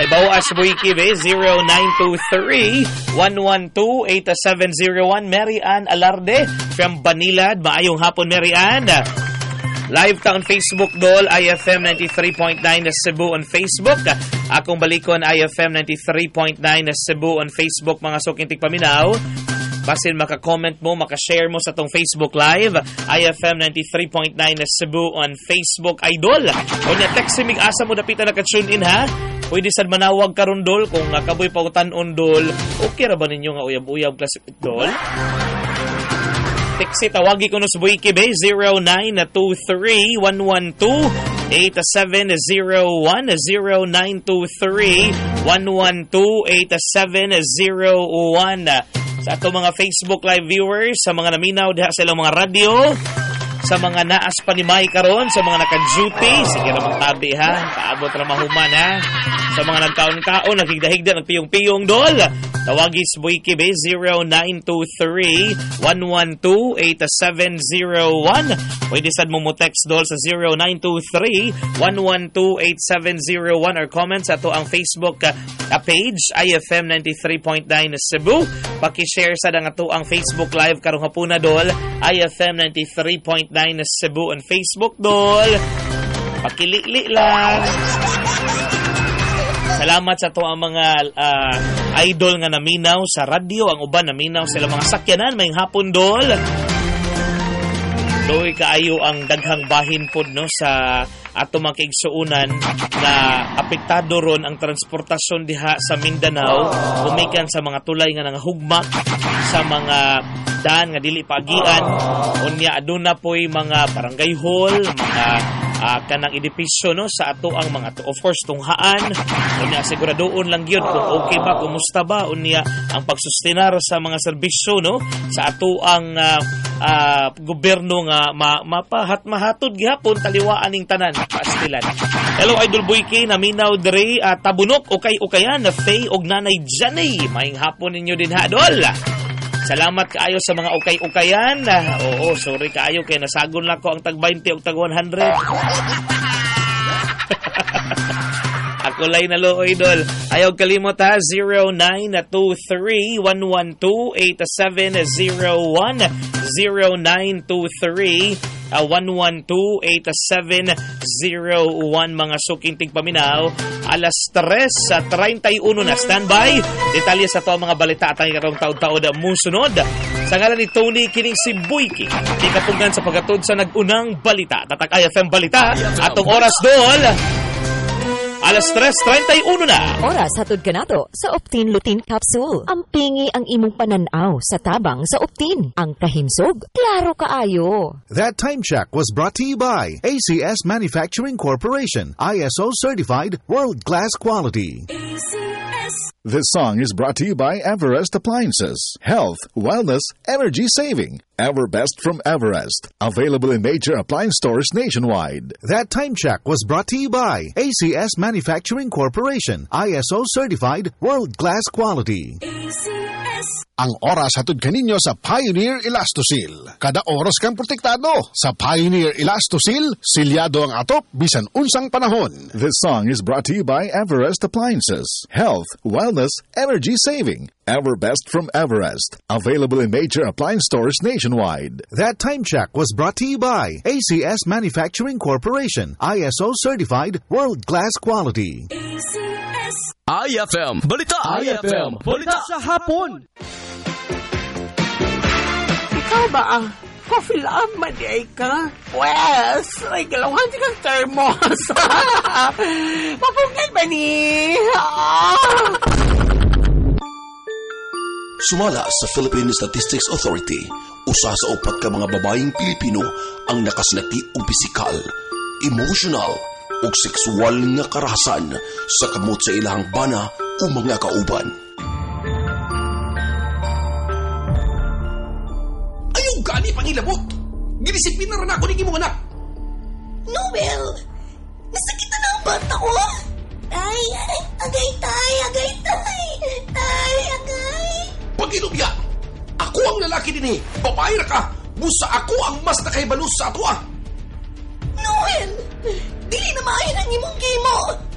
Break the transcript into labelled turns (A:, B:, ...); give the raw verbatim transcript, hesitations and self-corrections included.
A: May bawas buiki be zero nine two three, one one two, eight seven zero one. Mary Ann Alarde from Banilad. Maayong hapon, Mary Ann. Live ta on Facebook, Dol, I F M ninety-three point nine Cebu on Facebook. Akong balikon, I F M ninety-three point nine Cebu on Facebook, mga sukintig paminaw. Basin maka-comment mo, maka-share mo sa tong Facebook Live, I F M ninety-three point nine Cebu on Facebook, Idol. O niya, text si mig-asa mo, dapita naka-tune in, ha? Pwede sad manawag karon, Dol, kung nakaboy pautan-on, Dol. Okay ra ba ninyo nga uyab-uyab class, Dol? Text tawagi ko no sa Buiki Bay, zero nine two three, one one two, eight seven zero one, zero nine two three, one one two, eight seven zero one. Sa ato mga Facebook Live viewers, sa mga naminaw diha sa ilang mga radyo, sa mga naas panimay karon, sa mga naka-duty, sige na magtabi ha, paabot na mahuman ha. Sa mga nagkaon-kaon, naghigda-higda, nagpiyong-piyong, Dol. Tawagis Buiki Bay, zero nine two three, one one two, eight seven zero one. Pwede sad mo mo text, Dol, sa zero nine two three, one one two, eight seven zero one or comments ato ang Facebook uh, page, I F M ninety-three point nine Cebu. Paki-share sad ang ato ang Facebook Live karong hapuna, Dol, I F M ninety-three point nine Cebu on Facebook, Dol. Pakilili lang. Salamat sa to ang mga uh, idol nga naminaw sa radyo, ang uban naminaw sila mga sakyanan, may hapon, Dol. Doy kaayo ang daghang bahin pod no sa ato mga kaigsuunan na apektado ron ang transportasyon diha sa Mindanao, umikan sa mga tulay nga nangahugmak, sa mga daan nga dili paagian, unya aduna poy mga barangay hall, mga Uh, kanang edipisyo no sa ato ang mga to, of course tunghaan unya siguradoon lang gyud kung okay ba, kumusta ba unya ang pagsustenar sa mga serbisyo no sa ato ang uh, uh, gobyerno nga ma, mapahat mahatod gihapon taliwaan ning tanan pastilan. Hello Idol Buiki, naminaw diri uh, tabunok okay ukayan na Faye og Nanay Janay, maayong hapon ninyo din ha, Dol. Salamat kaayo sa mga ukay-ukayan. Oo, sorry kaayo kay nasagon lang ko ang tag twenty o tag one hundred. Ako lay na lo, Idol. Ayaw kalimot ha, zero nine two three, one one two, eight seven zero one, zero nine two three, one one two, eight seven zero one. Mga sukintig paminaw, alas tres sa thirty-one na standby. Detalye sa to mga balita at ang karong taon-taon na musunod. Sa ngalan ni Tony, kining si Buiki. Di kapungan sa pagkatod sa nagunang balita. Tatak I F M Balita. Atong oras, Dol. Alas tres thirty-one na.
B: Oras hatod kanato sa Optin Lutein Capsule. Ang pingi ang imong pananaw sa tabang sa Optin. Ang kahinsog, klaro kaayo.
C: That time check was brought to you by A C S Manufacturing Corporation, I S O certified, world-class quality.
D: A C S.
E: This song is brought to you by Everest Appliances. Health, wellness, energy saving. Everbest from Everest. Available in major appliance stores nationwide.
C: That time check was brought to you by A C S Manufacturing Corporation, I S O certified, world-class quality.
D: A C S.
F: Ang oras hatod kaninyo sa Pioneer Elastosil. Kada oras kang protektado sa Pioneer Elastosil, silyado ang atop bisan unsang panahon.
E: This song is brought to you by Everest Appliances. Health, wellness, energy saving. Everbest from Everest. Available in major appliance stores nationwide.
C: That time check was brought to you by A C S Manufacturing Corporation, I S O certified, world-class quality.
D: A C S.
G: I F M Balita.
H: I F M Balita sa hapon.
I: Ikaw ba ang coffee lang madiay ka? Pwes, ay galawan si kang thermos. Mapugay ba ni? Ah!
J: Sumala sa Philippine Statistics Authority, usa sa upat ka mga babaeng Pilipino ang nakaslati og pisikal, emotional ug sexual nga karahasan sa kamot sa ilahang bana o mga kauban. Ayaw gani pangilabot! Ginisipin na rin ako ng imong anak!
D: Noel! Nasakitan na ang bata ko! Ay, ay, agay tay, agay tay! Tay, agay!
J: Pag-inubya! Ako ang lalaki din eh! Babae na ka! Busa ako ang mas nakaibalus sa ato ah!
D: Noel! Dili na maayon ang imong gimo!